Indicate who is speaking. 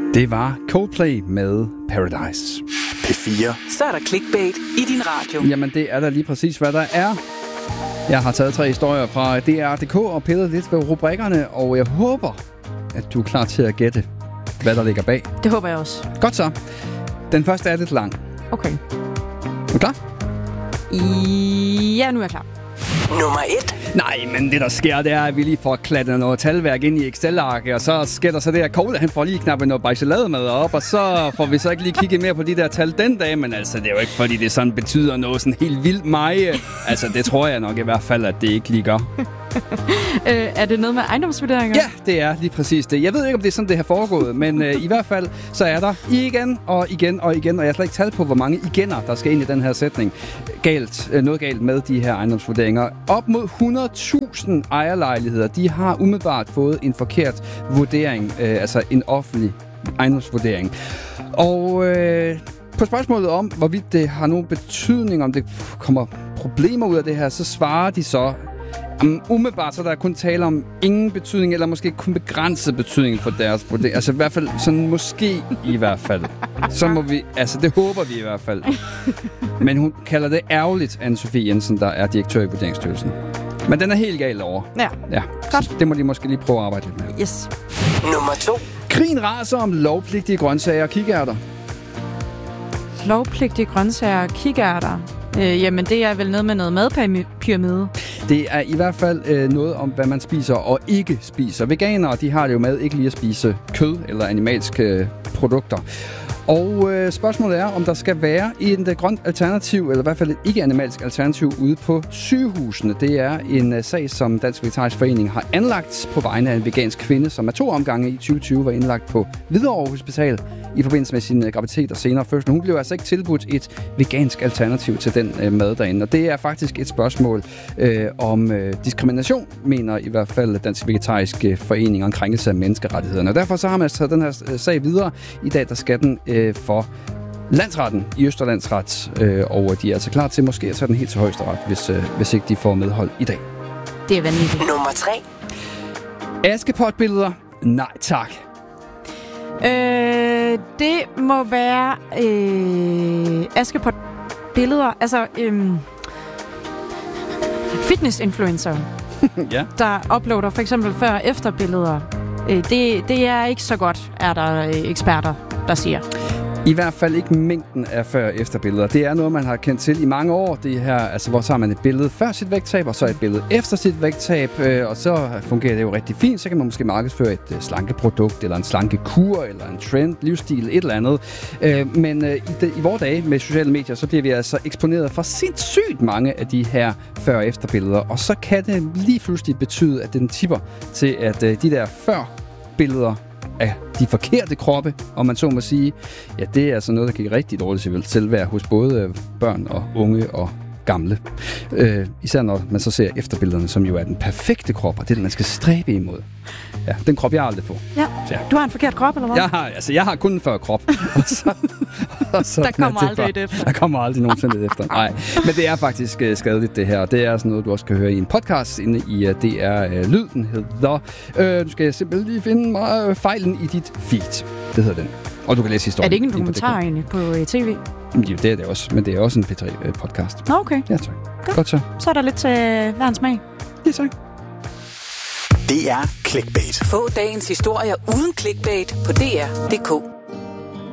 Speaker 1: Det var Coldplay med Paradise.
Speaker 2: P4.
Speaker 3: Så er der clickbait i din radio.
Speaker 1: Jamen, det er da lige præcis, hvad der er. Jeg har taget 3 historier fra DR.dk og pillet lidt ved rubrikkerne, og jeg håber, at du er klar til at gætte, hvad der ligger bag.
Speaker 4: Det håber jeg også.
Speaker 1: Godt så. Den første er lidt lang.
Speaker 4: Okay.
Speaker 1: Er du klar?
Speaker 4: Ja, nu er jeg klar.
Speaker 3: Nummer 1.
Speaker 1: Nej, men det der sker, det er, at vi lige får klattet noget talværk ind i Excel-arket, og så sker der så det, at Cole, han får lige knappet noget bajsalademad op, og så får vi så ikke lige kigget mere på de der tal den dag, men altså, det er jo ikke, fordi det sådan betyder noget sådan helt vildt meget. Altså, det tror jeg nok i hvert fald, at det ikke lige gør.
Speaker 4: Er det noget med ejendomsvurderinger?
Speaker 1: Ja, det er lige præcis det. Jeg ved ikke, om det er sådan, det har foregået, men i hvert fald, så er der igen og igen og igen, og jeg har slet ikke talt på, hvor mange igener, der skal ind i den her sætning. Noget galt med de her ejendomsvurderinger. Op mod 100.000 ejerlejligheder, de har umiddelbart fået en forkert vurdering, altså en offentlig ejendomsvurdering. Og på spørgsmålet om, hvorvidt det har nogen betydning, om det kommer problemer ud af det her, så svarer de så, umiddelbart så der er kun tale om ingen betydning, eller måske kun begrænset betydning for deres vurdering. Altså i hvert fald, sådan måske i hvert fald. Så må vi, altså det håber vi i hvert fald. Men hun kalder det ærgerligt, Anne-Sophie Jensen, der er direktør i Vurderingsstyrelsen. Men den er helt galt over.
Speaker 4: Ja.
Speaker 1: Godt. Det må de måske lige prøve at arbejde lidt med.
Speaker 4: Yes.
Speaker 3: Nummer 2.
Speaker 1: Krigen raser om lovpligtige grøntsager og kikærter.
Speaker 4: Lovpligtige grøntsager og kikærter. Jamen, det er vel noget med noget madpyramide.
Speaker 1: Det er i hvert fald noget om, hvad man spiser og ikke spiser. Veganere, de har det jo med ikke lige at spise kød eller animalske produkter. Og spørgsmålet er, om der skal være et grønt alternativ, eller i hvert fald et ikke-animalsk alternativ ude på sygehusene. Det er en sag, som Dansk Vegetarisk Forening har anlagt på vegne af en vegansk kvinde, som 2 omgange i 2020 var indlagt på Hvidovre Hospital i forbindelse med sin graviditet og senere fødsel. Hun blev altså ikke tilbudt et vegansk alternativ til den mad derinde. Og det er faktisk et spørgsmål om diskrimination, mener i hvert fald Dansk Vegetarisk Forening, og en krænkelse af menneskerettighederne. Og derfor så har man taget den her sag videre. I dag der skal den for landsretten i Østerlandsret, og de er altså klar til måske at tage den helt til højesteret, hvis ikke de får medhold i dag.
Speaker 4: Det er vanvittigt.
Speaker 3: Nummer 3.
Speaker 1: Askepot-billeder? Nej tak.
Speaker 4: Det må være Askepot-billeder, altså fitness-influencer,
Speaker 1: Ja.
Speaker 4: der uploader for eksempel før- og efterbilleder. Det er ikke så godt, er der eksperter, der siger.
Speaker 1: I hvert fald ikke mængden af før- og efterbilleder. Det er noget, man har kendt til i mange år. Det her, altså, hvor så har man et billede før sit vægttab, og så et billede efter sit vægttab, og så fungerer det jo rigtig fint. Så kan man måske markedsføre et slankeprodukt, eller en slankekur, eller en trend, livsstil, et eller andet. Men i vores dage med sociale medier, så bliver vi altså eksponeret for sindssygt mange af de her før- og efterbilleder. Og så kan det lige pludselig betyde, at den tipper til, at de der før-billeder af de forkerte kroppe, om man så må sige, ja, det er altså noget, der kan give rigtig dårligt selvværd hos både børn og unge og gamle. Især når man så ser efterbillederne, som jo er den perfekte krop, og det, man skal stræbe imod. Ja, den krop, jeg aldrig får.
Speaker 4: Ja. Du har en forkert krop, eller hvad?
Speaker 1: Jeg har kun en 40 krop. og så
Speaker 4: der kommer aldrig et efter.
Speaker 1: Der kommer aldrig nogensinde et efter. Nej, men det er faktisk skadeligt, det her. Det er sådan noget, du også kan høre i en podcast inde i DR Lyd. Den hedder... Nu skal jeg simpelthen lige finde mig fejlen i dit feed. Det hedder den. Og du kan læse historien.
Speaker 4: Er det ikke en dokumentar egentlig på tv?
Speaker 1: Jo, det er det også, men det er også en P3-podcast.
Speaker 4: Nå, okay.
Speaker 1: Ja, tak. Godt så.
Speaker 4: Så er der lidt til hver en smag.
Speaker 1: Ja, tak.
Speaker 2: Det er clickbait.
Speaker 3: Få dagens historier uden clickbait på dr.dk.